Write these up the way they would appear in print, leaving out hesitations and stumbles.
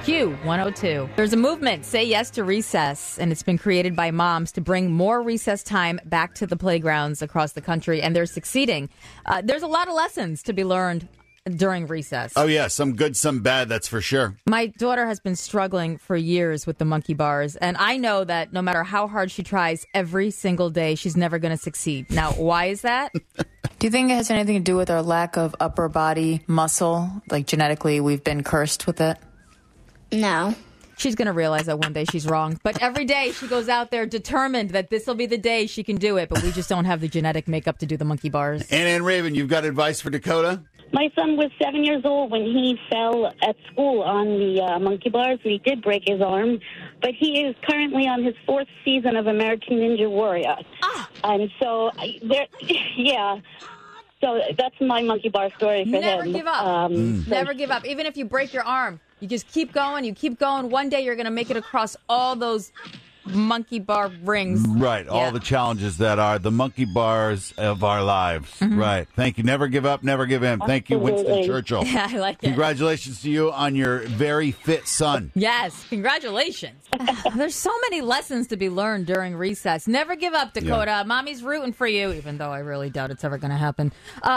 Q102. There's a movement, Say Yes to Recess, and it's been created by moms to bring more recess time back to the playgrounds across the country, and they're succeeding. There's a lot of lessons to be learned during recess. Oh, yeah. Some good, some bad, that's for sure. My daughter has been struggling for years with the monkey bars, and I know that no matter how hard she tries every single day, she's never going to succeed. Now, why is that? Do you think it has anything to do with our lack of upper body muscle? Like genetically, we've been cursed with it? No. She's going to realize that one day she's wrong. But every day she goes out there determined that this will be the day she can do it. But we just don't have the genetic makeup to do the monkey bars. And Raven, you've got advice for Dakota? My son was 7 years old when he fell at school on the monkey bars, and he did break his arm. But he is currently on his 4th season of American Ninja Warrior. And so, yeah. So that's my monkey bar story for him. Never give up. Never give up. Even if you break your arm, you just keep going. You keep going. One day you're going to make it across all those monkey bar rings. Right. All the challenges that are the monkey bars of our lives. Mm-hmm. Right. Thank you. Never give up. Never give in. Thank you, Winston Churchill. Yeah, I like it. Congratulations to you on your very fit son. Yes. Congratulations. There's so many lessons to be learned during recess. Never give up, Dakota. Yeah. Mommy's rooting for you, even though I really doubt it's ever going to happen.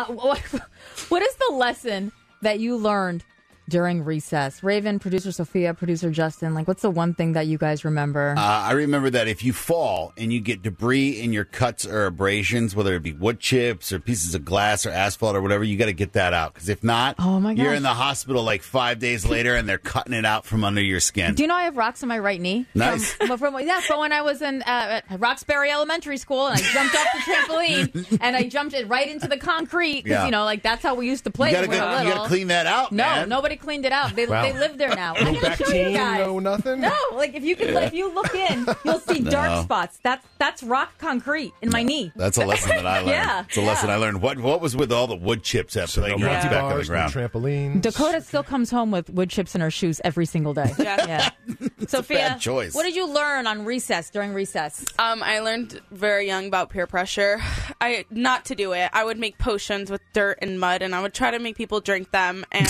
What is the lesson that you learned during recess? Raven, producer Sophia, producer Justin, what's the one thing that you guys remember? I remember that if you fall and you get debris in your cuts or abrasions, whether it be wood chips or pieces of glass or asphalt or whatever, you got to get that out. Because if not, you're in the hospital 5 days later and they're cutting it out from under your skin. Do you know I have rocks in my right knee? Nice. From when I was in Roxbury Elementary School and I jumped off the trampoline and I jumped it right into the concrete. Because, that's how we used to play when we were little. You got to clean that out, man. No, nobody cleaned it out. They live there now. No Bactine, no nothing? No, if you look in, you'll see dark spots. That's rock concrete in my knee. That's a lesson that I learned. It's a lesson I learned. What was with all the wood chips at playgrounds back on the ground? Trampolines. Dakota still comes home with wood chips in her shoes every single day. Yeah. Sophia, bad choice. What did you learn on recess, during recess? I learned very young about peer pressure. Not to do it. I would make potions with dirt and mud, and I would try to make people drink them, and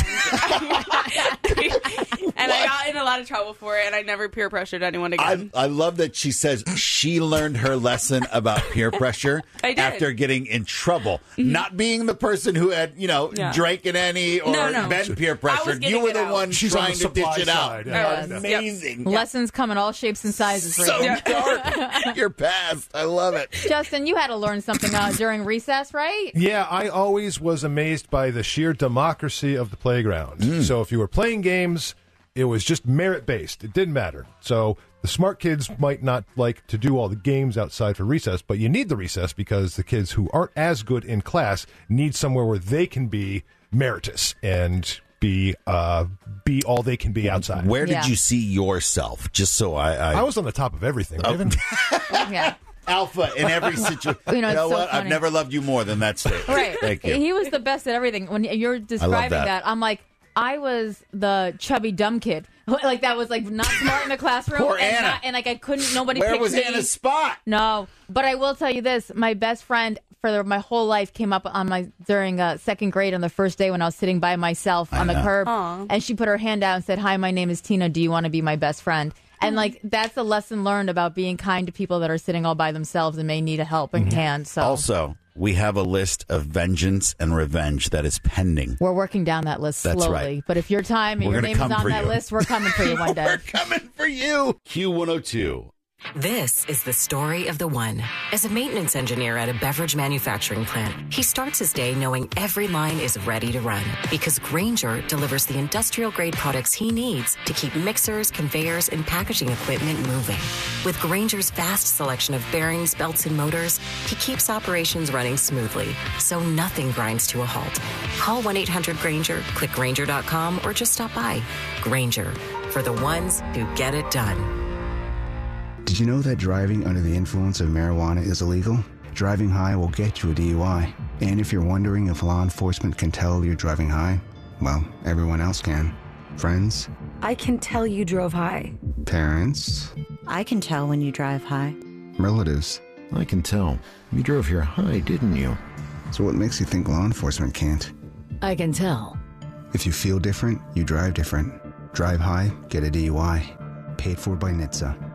and I got in a lot of trouble for it, and I never peer pressured anyone again. I love that she says she learned her lesson about peer pressure after getting in trouble. Mm-hmm. Not being the person who had, drank in any or been peer pressured. You were the one trying to dish it out. Amazing. Yep. Lessons come in all shapes and sizes. So dark. You're past. I love it. Justin, you had to learn something during recess, right? Yeah, I always was amazed by the sheer democracy of the playground. So if you were playing games, it was just merit-based. It didn't matter. So the smart kids might not like to do all the games outside for recess, but you need the recess because the kids who aren't as good in class need somewhere where they can be meritorious and be all they can be outside. Where did you see yourself? Just so I was on the top of everything, Raven. Yeah. Alpha in every situation. You know what? I've never loved you more than that statement. Right. Thank you. He was the best at everything. When you're describing that, I'm like, I was the chubby dumb kid. That was not smart in the classroom. Poor Anna. And I couldn't, nobody Where picked was me. Anna's spot? No. But I will tell you this. My best friend for my whole life came up during second grade on the first day when I was sitting by myself on the curb. Aww. And she put her hand out and said, "Hi, my name is Tina. Do you want to be my best friend?" And that's a lesson learned about being kind to people that are sitting all by themselves and may need a helping hand. So also, we have a list of vengeance and revenge that is pending. We're working down that list slowly. That's right. But if your time and your name is on that list, we're coming for you one day. We're coming for you. Q102. This is the story of the one. As a maintenance engineer at a beverage manufacturing plant, he starts his day knowing every line is ready to run because Grainger delivers the industrial-grade products he needs to keep mixers, conveyors, and packaging equipment moving. With Grainger's vast selection of bearings, belts, and motors, he keeps operations running smoothly, so nothing grinds to a halt. Call 1-800-GRAINGER, click Grainger.com, or just stop by. Grainger, for the ones who get it done. Did you know that driving under the influence of marijuana is illegal? Driving high will get you a DUI. And if you're wondering if law enforcement can tell you're driving high, well, everyone else can. Friends? I can tell you drove high. Parents? I can tell when you drive high. Relatives? I can tell. You drove here high, didn't you? So what makes you think law enforcement can't? I can tell. If you feel different, you drive different. Drive high, get a DUI. Paid for by NHTSA.